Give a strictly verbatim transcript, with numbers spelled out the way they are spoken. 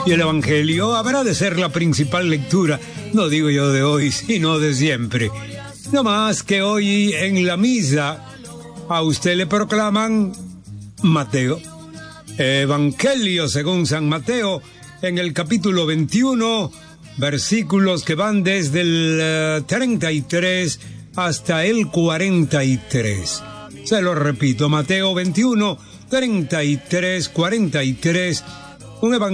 Y el Evangelio habrá de ser la principal lectura, no digo yo de hoy, sino de siempre. No más que hoy en la misa a usted le proclaman Mateo. Evangelio según San Mateo, en el capítulo veintiuno, versículos que van desde el uh, treinta y tres hasta el cuarenta y tres. Se lo repito, Mateo veintiuno, treinta y tres, cuarenta y tres, un evangelio